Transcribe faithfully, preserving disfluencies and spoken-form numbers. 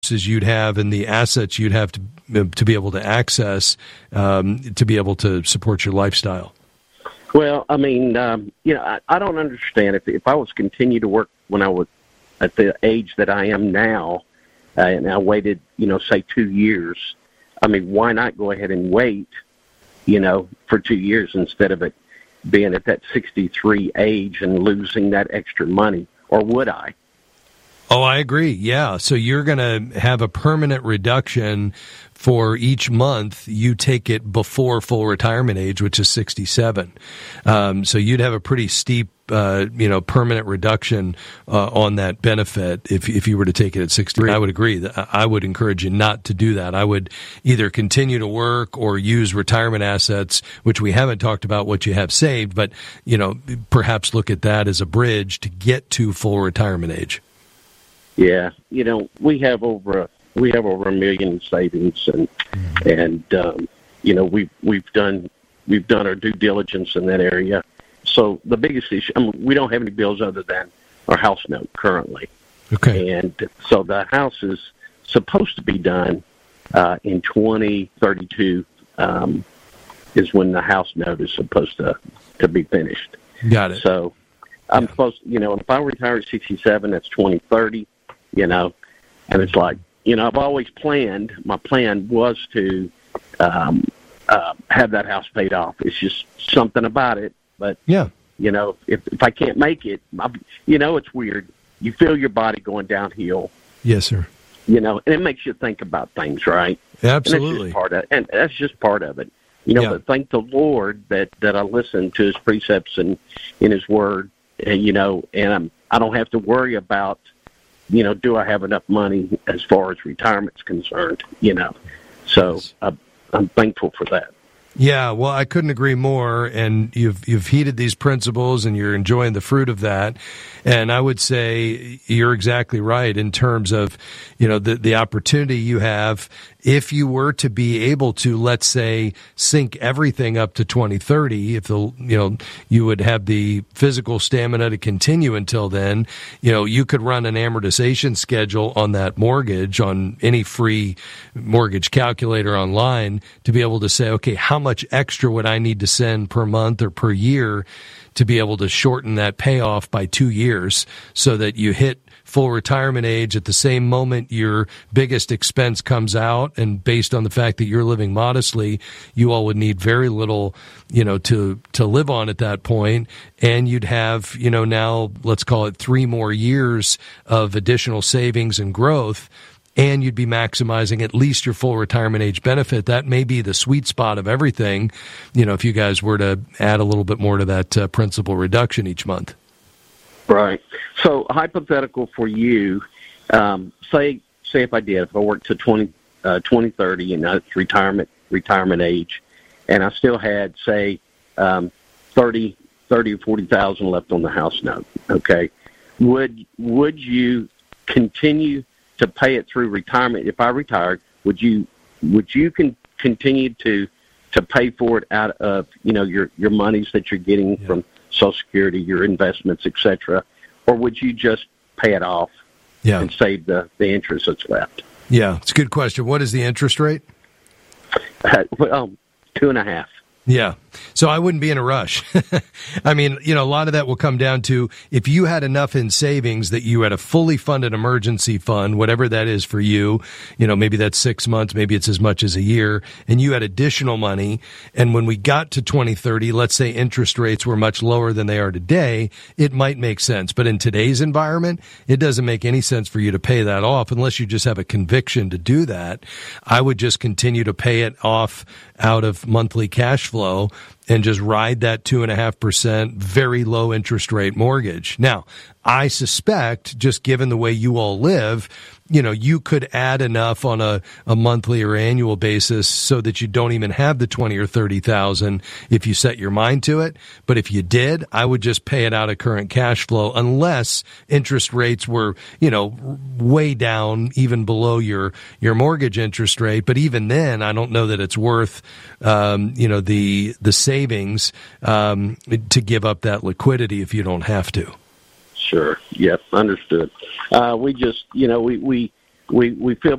you'd have and the assets you'd have to to be able to access um, to be able to support your lifestyle. Well, I mean, um, you know, I, I don't understand if if I was continue to work when I was at the age that I am now, uh, and I waited, you know, say two years. I mean, why not go ahead and wait, you know, for two years instead of it being at that sixty-three age and losing that extra money, or would I? Oh, I agree. Yeah. So you're going to have a permanent reduction for each month you take it before full retirement age, which is sixty-seven. Um, so you'd have a pretty steep, uh, you know, permanent reduction uh, on that benefit if if you were to take it at sixty. I would agree. That I would encourage you not to do that. I would either continue to work or use retirement assets, which we haven't talked about what you have saved, but, you know, perhaps look at that as a bridge to get to full retirement age. Yeah, you know, we have over a, we have over a million in savings, and mm-hmm. and um, you know we've we've done we've done our due diligence in that area. So the biggest issue, I mean, we don't have any bills other than our house note currently. Okay, and so the house is supposed to be done uh, in twenty thirty-two. Um, is when the house note is supposed to to be finished. Got it. So I'm yeah. supposed, you know, if I retire at sixty-seven, that's twenty thirty. You know, and it's like, you know, I've always planned, my plan was to um, uh, have that house paid off. It's just something about it. But, yeah, you know, if, if I can't make it, I'll, you know, it's weird. You feel your body going downhill. Yes, sir. You know, and it makes you think about things, right? Absolutely. And that's just part of, and that's just part of it. You know, yeah. but thank the Lord that, that I listen to his precepts and in his word, and, you know, and I'm, I don't have to worry about, you know, do I have enough money as far as retirement's concerned, you know? So yes. I, I'm thankful for that. Yeah, well, I couldn't agree more, and you've you've heeded these principles, and you're enjoying the fruit of that. And I would say you're exactly right in terms of, you know, the the opportunity you have if you were to be able to, let's say, sync everything up to twenty thirty. If the you know you would have the physical stamina to continue until then, you know, you could run an amortization schedule on that mortgage on any free mortgage calculator online to be able to say, okay, how much extra would I need to send per month or per year to be able to shorten that payoff by two years so that you hit full retirement age at the same moment your biggest expense comes out, and based on the fact that you're living modestly, you all would need very little, you know, to to live on at that point, and you'd have, you know, now let's call it three more years of additional savings and growth, and you'd be maximizing at least your full retirement age benefit. That may be the sweet spot of everything, you know, if you guys were to add a little bit more to that uh, principal reduction each month. Right. So hypothetical for you, um, say say if I did, if I worked to twenty, uh, twenty thirty, and that's retirement retirement age, and I still had, say, um, thirty, thirty or forty thousand left on the house note, okay, would would you continue to pay it through retirement? If I retired, would you would you con- continue to to pay for it out of, you know, your your monies that you're getting yeah. from Social Security, your investments, et cetera, or would you just pay it off yeah. and save the, the interest that's left? Yeah, it's a good question. What is the interest rate? Uh, well, two and a half. Yeah. So I wouldn't be in a rush. I mean, you know, a lot of that will come down to if you had enough in savings that you had a fully funded emergency fund, whatever that is for you, you know, maybe that's six months, maybe it's as much as a year, and you had additional money. And when we got to twenty thirty, let's say interest rates were much lower than they are today, it might make sense. But in today's environment, it doesn't make any sense for you to pay that off unless you just have a conviction to do that. I would just continue to pay it off out of monthly cash flow and just ride that two and a half percent very low interest rate mortgage. Now, I suspect, just given the way you all live, you know, you could add enough on a, a monthly or annual basis so that you don't even have the twenty or thirty thousand if you set your mind to it. But if you did, I would just pay it out of current cash flow unless interest rates were, you know, way down, even below your, your mortgage interest rate. But even then, I don't know that it's worth, um, you know, the, the savings, um, to give up that liquidity if you don't have to. Sure. Yep. Understood. Uh, we just, you know, we, we, we we feel